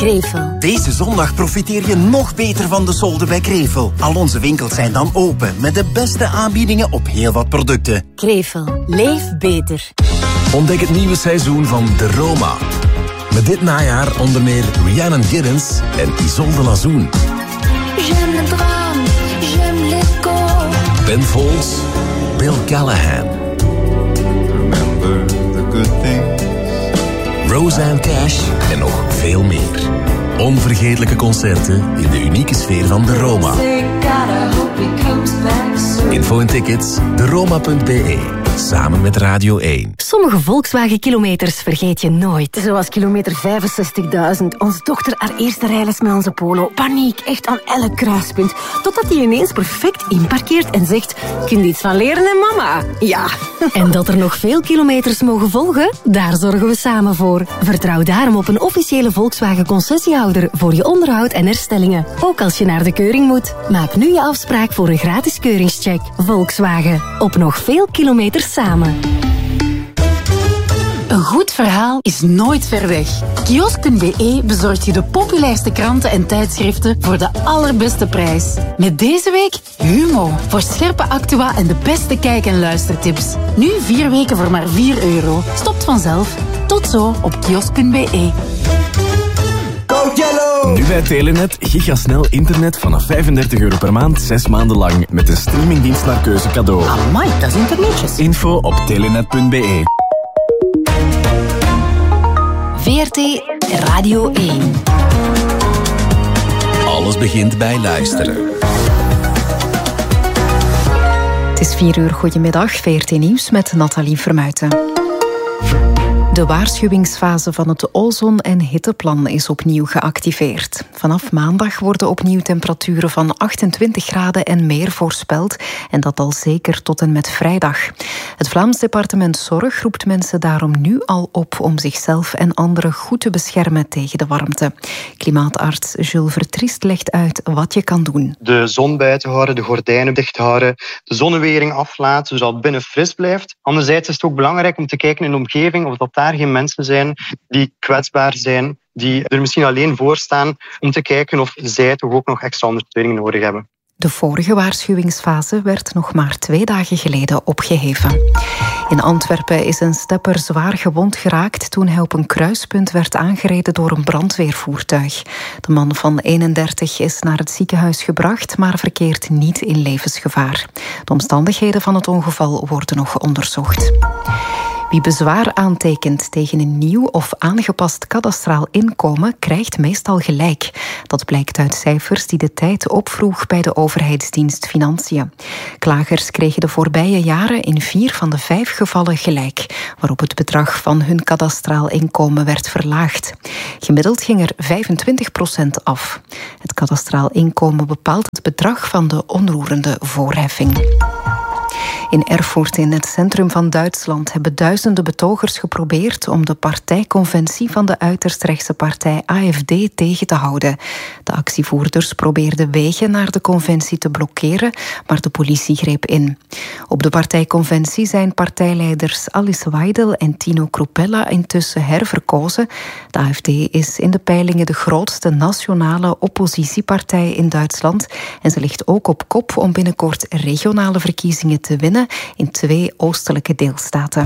Krevel. Deze zondag profiteer je nog beter van de solden bij Krevel. Al onze winkels zijn dan open met de beste aanbiedingen op heel wat producten. Krevel. Leef beter. Ontdek het nieuwe seizoen van De Roma. Met dit najaar onder meer Rhiannon Giddens en Isolde Lazoen. J'aime le drame, j'aime l'écho. Ben Folds, Bill Callahan. Remember the good things. Roseanne Cash en nog veel meer. Onvergetelijke concerten in de unieke sfeer van De Roma. Info en tickets, deroma.be. Samen met Radio 1. Sommige Volkswagen-kilometers vergeet je nooit. Zoals kilometer 65.000. Onze dochter haar eerste rijles met onze Polo. Paniek, echt aan elk kruispunt. Totdat hij ineens perfect inparkeert en zegt... Kun je iets van leren, hè, mama? Ja. En dat er nog veel kilometers mogen volgen? Daar zorgen we samen voor. Vertrouw daarom op een officiële Volkswagen-concessiehouder... voor je onderhoud en herstellingen. Ook als je naar de keuring moet. Maak nu je afspraak voor een gratis keuringscheck. Volkswagen. Op nog veel kilometers samen. Een goed verhaal is nooit ver weg. Kiosk.be bezorgt je de populairste kranten en tijdschriften voor de allerbeste prijs. Met deze week Humo, voor scherpe actua en de beste kijk- en luistertips. Nu 4 weken voor maar €4. Stopt vanzelf. Tot zo op kiosk.be. Nu bij Telenet gigasnel internet vanaf €35 per maand, 6 maanden lang. Met een streamingdienst naar keuze cadeau. Amai, dat is internetjes. Info op telenet.be. VRT Radio 1. Alles begint bij luisteren. Het is 4:00, goedemiddag, VRT Nieuws met Nathalie Vermuijten. De waarschuwingsfase van het ozon- en hitteplan is opnieuw geactiveerd. Vanaf maandag worden opnieuw temperaturen van 28 graden en meer voorspeld. En dat al zeker tot en met vrijdag. Het Vlaams Departement Zorg roept mensen daarom nu al op om zichzelf en anderen goed te beschermen tegen de warmte. Klimaatarts Jules Vertriest legt uit wat je kan doen. De zon buiten houden, de gordijnen dicht houden, de zonnewering aflaten, zodat het binnen fris blijft. Anderzijds is het ook belangrijk om te kijken in de omgeving of dat daar geen mensen zijn die kwetsbaar zijn, die er misschien alleen voor staan, om te kijken of zij toch ook nog extra ondersteuning nodig hebben. De vorige waarschuwingsfase werd nog maar 2 dagen geleden opgeheven. In Antwerpen is een stepper zwaar gewond geraakt toen hij op een kruispunt werd aangereden door een brandweervoertuig. De man van 31 is naar het ziekenhuis gebracht, maar verkeert niet in levensgevaar. De omstandigheden van het ongeval worden nog onderzocht. Wie bezwaar aantekent tegen een nieuw of aangepast kadastraal inkomen, krijgt meestal gelijk. Dat blijkt uit cijfers die de Tijd opvroeg bij de overheidsdienst Financiën. Klagers kregen de voorbije jaren in 4 van de 5 gevallen gelijk, waarop het bedrag van hun kadastraal inkomen werd verlaagd. Gemiddeld ging er 25% af. Het kadastraal inkomen bepaalt het bedrag van de onroerende voorheffing. In Erfurt, in het centrum van Duitsland, hebben duizenden betogers geprobeerd om de partijconventie van de uiterst rechtse partij AfD tegen te houden. De actievoerders probeerden wegen naar de conventie te blokkeren, maar de politie greep in. Op de partijconventie zijn partijleiders Alice Weidel en Tino Kruppella intussen herverkozen. De AfD is in de peilingen de grootste nationale oppositiepartij in Duitsland en ze ligt ook op kop om binnenkort regionale verkiezingen te winnen in 2 oostelijke deelstaten.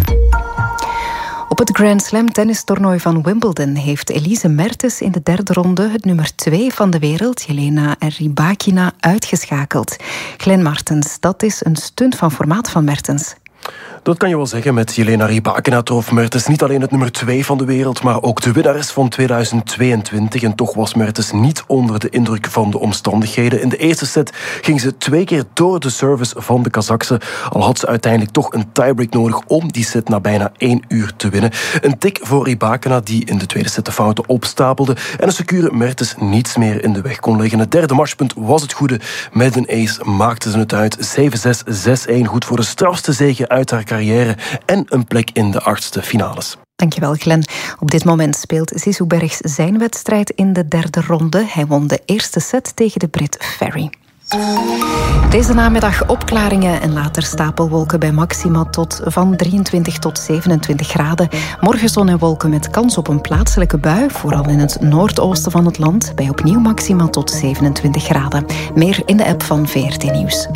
Op het Grand Slam tennistoernooi van Wimbledon heeft Elise Mertens in de 3e ronde het nummer 2 van de wereld, Jelena Rybakina, uitgeschakeld. Glenn Martens, dat is een stunt van formaat van Mertens. Dat kan je wel zeggen. Met Jelena Rybakina trof Mertens niet alleen het nummer 2 van de wereld, maar ook de winnares van 2022. En toch was Mertens niet onder de indruk van de omstandigheden. In de eerste set ging ze 2 keer door de service van de Kazachse. Al had ze uiteindelijk toch een tiebreak nodig om die set na bijna 1 uur te winnen. Een tik voor Rybakina, die in de tweede set de fouten opstapelde en een secure Mertens niets meer in de weg kon leggen. Het derde matchpunt was het goede. Met een ace maakte ze het uit. 7-6, 6-1. Goed voor de strafste zege uit haar carrière en een plek in de 8e finales. Dankjewel, Glenn. Op dit moment speelt Zizou Bergs zijn wedstrijd in de 3e ronde. Hij won de eerste set tegen de Brit Ferry. Deze namiddag opklaringen en later stapelwolken bij maxima van 23 tot 27 graden. Morgen zon en wolken met kans op een plaatselijke bui, vooral in het noordoosten van het land, bij opnieuw maxima tot 27 graden. Meer in de app van VRT Nieuws.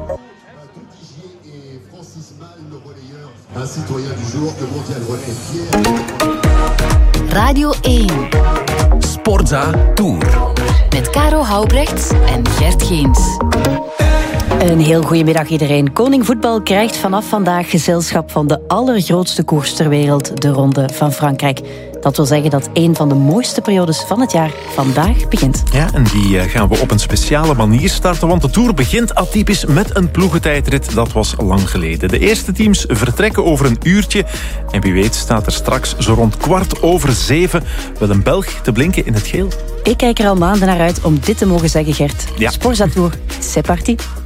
Radio 1. Sportza Tour. Met Caro Houbrechts en Gert Geens. Een heel goedemiddag iedereen. Koning Voetbal krijgt vanaf vandaag gezelschap van de allergrootste koers ter wereld, de Ronde van Frankrijk. Dat wil zeggen dat een van de mooiste periodes van het jaar vandaag begint. Ja, en die gaan we op een speciale manier starten, want de Tour begint atypisch met een ploegentijdrit. Dat was lang geleden. De eerste teams vertrekken over een uurtje. En wie weet staat er straks zo rond 7:15 wel een Belg te blinken in het geel. Ik kijk er al maanden naar uit om dit te mogen zeggen, Gert. Ja. Sportza Tour, c'est parti.